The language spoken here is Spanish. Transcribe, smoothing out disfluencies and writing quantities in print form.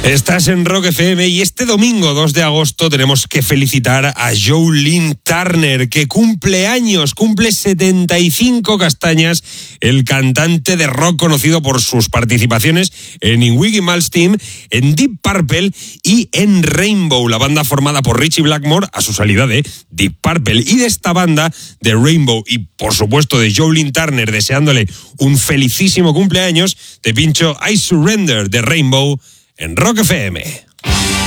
Estás en Rock FM y este domingo 2 de agosto tenemos que felicitar a Joe Lynn Turner, que cumple años, cumple 75 castañas, el cantante de rock conocido por sus participaciones en Iggy Malmsteen, en Deep Purple y en Rainbow, la banda formada por Ritchie Blackmore a su salida de Deep Purple. Y de esta banda, de Rainbow y por supuesto de Joe Lynn Turner, deseándole un felicísimo cumpleaños, te pincho I Surrender de Rainbow en Rock FM.